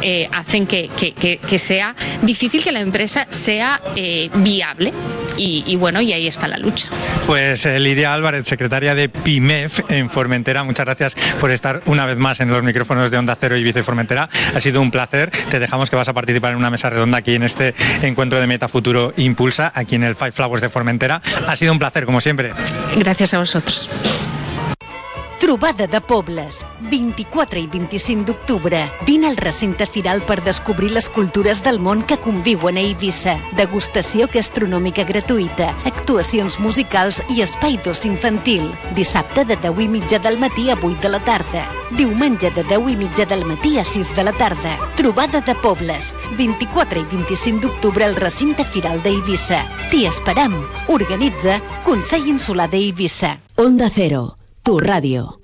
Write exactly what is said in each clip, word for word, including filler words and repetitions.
eh, hacen que, que, que, que sea difícil que la empresa sea eh, viable. Y, y bueno, y ahí está la lucha. Pues eh, Lidia Álvarez, secretaria de PIMEF en Formentera, muchas gracias por estar una vez más en los micrófonos de Onda Cero y Vice Formentera. Ha sido un placer. Te dejamos que vas a participar en una mesa redonda aquí en este encuentro de Metafuturo Impulsa, aquí en el Five Flowers de Formentera. Ha sido un placer, como siempre. Gracias a vosotros. Trobada de Pobles, vint-i-quatre i vint-i-cinc d'octubre. Vine al recinte firal per descobrir les cultures del món que conviuen a Eivissa. Degustació gastronòmica gratuïta, actuacions musicals i espai d'oci infantil. Dissabte de deu i mitja del matí a vuit de la tarda. Diumenge de deu i mitja del matí a sis de la tarda. Trobada de Pobles, vint-i-quatre i vint-i-cinc d'octubre al recinte firal d'Eivissa. T'hi esperam. Organitza Consell Insular d'Eivissa. Onda Cero, tu radio.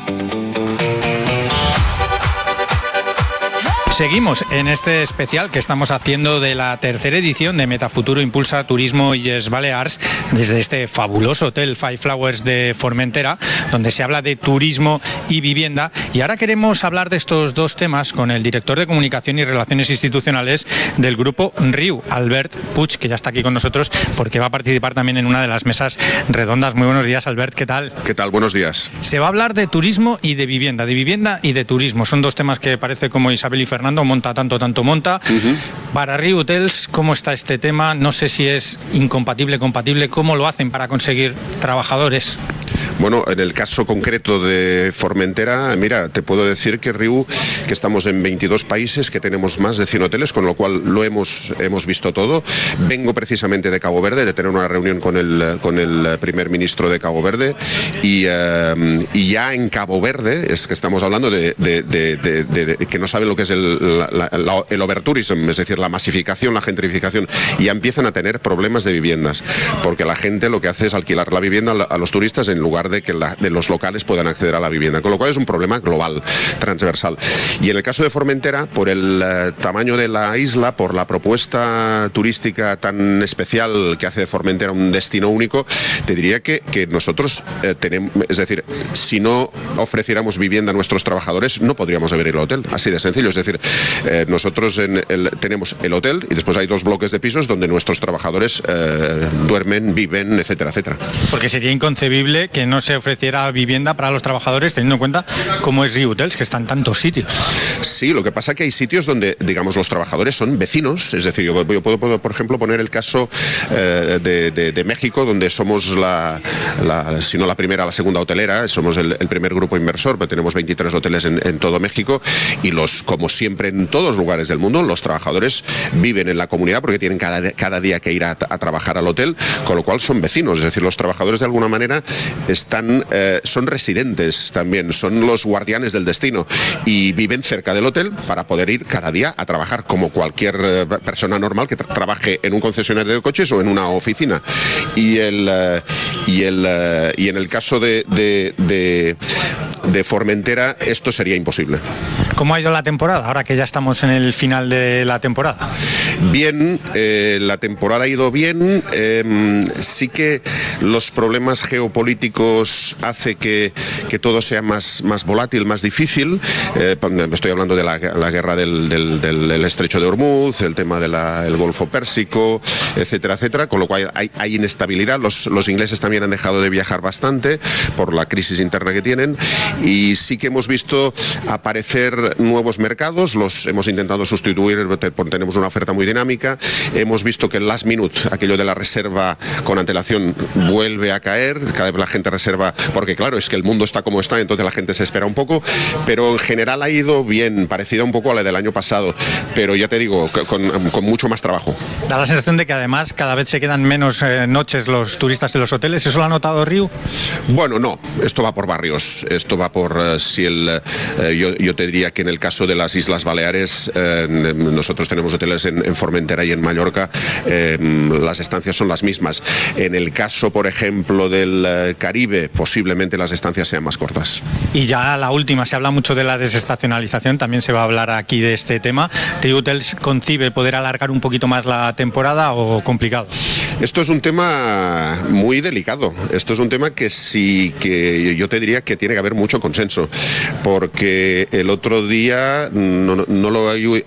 Seguimos en este especial que estamos haciendo de la tercera edición de Metafuturo Impulsa Turismo y Es Balears desde este fabuloso hotel Five Flowers de Formentera, donde se habla de turismo y vivienda. Y ahora queremos hablar de estos dos temas con el director de Comunicación y Relaciones Institucionales del grupo Riu, Albert Puig, que ya está aquí con nosotros porque va a participar también en una de las mesas redondas. Muy buenos días, Albert, ¿qué tal? ¿Qué tal? Buenos días. Se va a hablar de turismo y de vivienda, de vivienda y de turismo. Son dos temas que parece como Isabel y Fernando monta tanto, tanto monta. Uh-huh. Para Riu Hotels, ¿cómo está este tema? No sé si es incompatible, compatible. ¿Cómo lo hacen para conseguir trabajadores? Bueno, en el caso concreto de Formentera, mira, te puedo decir que Riu, que estamos en veintidós países, que tenemos más de cien hoteles, con lo cual lo hemos, hemos visto todo. Vengo precisamente de Cabo Verde, de tener una reunión con el, con el primer ministro de Cabo Verde, y, eh, y ya en Cabo Verde, es que estamos hablando de, de, de, de, de, de que no saben lo que es el, la, la, el overtourism, es decir, la masificación, la gentrificación, y ya empiezan a tener problemas de viviendas, porque la gente lo que hace es alquilar la vivienda a los turistas en lugar de que la, de los locales puedan acceder a la vivienda, con lo cual es un problema global, transversal. Y en el caso de Formentera, por el eh, tamaño de la isla, por la propuesta turística tan especial que hace de Formentera un destino único, te diría que, que nosotros eh, tenemos, es decir, si no ofreciéramos vivienda a nuestros trabajadores, no podríamos abrir el hotel, así de sencillo. Es decir, eh, nosotros en el, tenemos el hotel y después hay dos bloques de pisos donde nuestros trabajadores eh, duermen, viven, etcétera, etcétera. Porque sería inconcebible que no se ofreciera vivienda para los trabajadores, teniendo en cuenta cómo es Riu Hotels, que está en tantos sitios. Sí, lo que pasa es que hay sitios donde, digamos, los trabajadores son vecinos. Es decir, yo, yo puedo, puedo, por ejemplo, poner el caso eh, de, de, de México, donde somos la, la, si no la primera, la segunda hotelera, somos el, el primer grupo inversor, pero tenemos veintitrés hoteles en, en todo México, y los, como siempre en todos los lugares del mundo, los trabajadores viven en la comunidad porque tienen cada, cada día que ir a, a trabajar al hotel, con lo cual son vecinos. Es decir, los trabajadores de alguna manera están, eh, son residentes también, son los guardianes del destino y viven cerca del hotel para poder ir cada día a trabajar como cualquier eh, persona normal que tra- trabaje en un concesionario de coches o en una oficina. Y, el, eh, y, el, eh, y en el caso de, de, de, de Formentera esto sería imposible. ¿Cómo ha ido la temporada, ahora que ya estamos en el final de la temporada? Bien, eh, la temporada ha ido bien. Eh, sí que los problemas geopolíticos hace que, que todo sea más, más volátil, más difícil. Eh, estoy hablando de la, la guerra del, del, del, del estrecho de Hormuz, el tema del Golfo Pérsico, etcétera, etcétera, con lo cual hay, hay inestabilidad. Los, los ingleses también han dejado de viajar bastante por la crisis interna que tienen, y sí que hemos visto aparecer nuevos mercados, los hemos intentado sustituir, tenemos una oferta muy dinámica. Hemos visto que el last minute, aquello de la reserva con antelación, vuelve a caer, cada vez la gente reserva, porque claro, es que el mundo está como está, entonces la gente se espera un poco, pero en general ha ido bien, parecida un poco a la del año pasado, pero ya te digo, con, con mucho más trabajo. Da la sensación de que además cada vez se quedan menos eh, noches los turistas en los hoteles. ¿Eso lo ha notado Riu? Bueno, no, esto va por barrios, esto va por, uh, si el, uh, yo, yo te diría que en el caso de las Islas Baleares, eh, nosotros tenemos hoteles en, en Formentera y en Mallorca, eh, las estancias son las mismas. En el caso, por ejemplo, del uh, Caribe, posiblemente las estancias sean más cortas. Y ya la última, se habla mucho de la desestacionalización, también se va a hablar aquí de este tema. ¿Riu Hotels concibe poder alargar un poquito más la temporada o complicado? Esto es un tema muy delicado. Esto es un tema que sí, que yo te diría que tiene que haber mucho consenso, porque el otro día no, no lo he